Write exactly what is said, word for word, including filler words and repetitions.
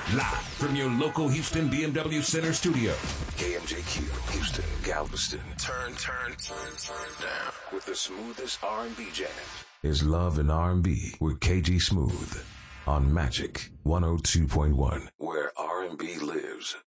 Live from your local Houston B M W Center studio. K M J Q, Houston, Galveston. Turn, turn, turn, turn down. With the smoothest R and B jams. Is Love and R and B with K G Smooth on Magic one oh two point one, where R and B lives.